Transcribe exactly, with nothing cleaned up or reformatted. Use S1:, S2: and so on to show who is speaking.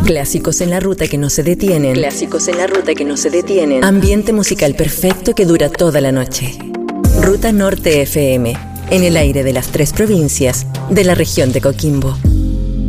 S1: Clásicos en la ruta que no se detienen.
S2: Clásicos en la ruta que no se detienen.
S1: Ambiente musical perfecto que dura toda la noche. Ruta Norte F M, en el aire de las tres provincias de la región de Coquimbo.